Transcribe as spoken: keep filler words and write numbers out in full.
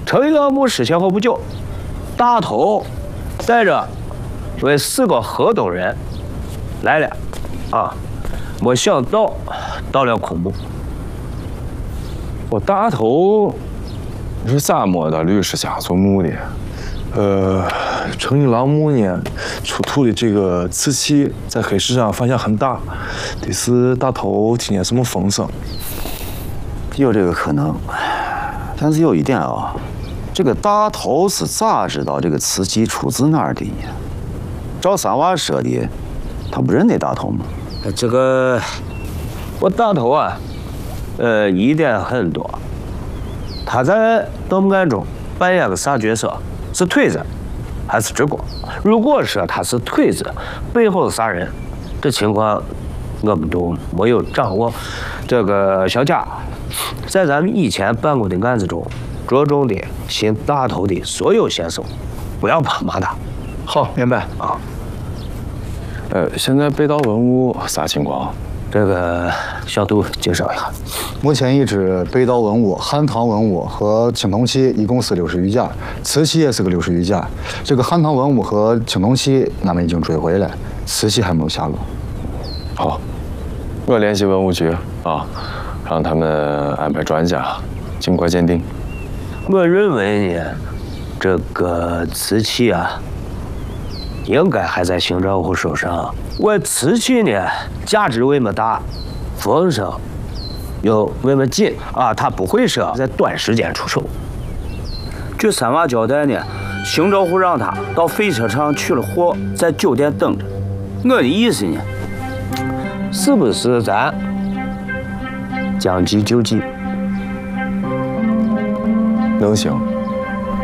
成阳墓失窃后不久，大头带着为四个河东人来了，啊，没想到到了孔墓。 我大头是咋摸到吕氏家族墓的？ 呃，成一郎墓呢，出土的这个瓷器在黑石上反响很大，得是大头听见什么风声。 有这个可能，但是有一点啊，这个大头是咋知道这个瓷器出自哪儿的呢？照三娃说的，他不认得大头吗？ 这个我大头啊，呃，疑点很多。他在盗墓案中扮演个啥角色？是推子还是直锅？如果说他是推子，背后是啥人？这情况我们都没有掌握。这个小贾在咱们以前办过的案子中，着重的寻大头的所有线索，不要怕麻他。 好，明白啊。 呃，现在被盗文物啥情况？ 这个小杜介绍一下。 目前已知被盗文物、汉唐文物和青铜器一共是六十余件，瓷器也是个六十余件。这个汉唐文物和青铜器俺们已经追回了，瓷器还没有下落。 好，我联系文物局啊，让他们安排专家尽快鉴定。 我认为呢，这个瓷器啊，应该还在邢兆虎手上。我瓷器呢，价值为么大，风声又为么紧啊，他不会说在短时间出手。 据三娃交代呢，邢兆虎让他到废车场取了货，在酒店等着。我的意思呢， 是不是咱将计就计？ 能行。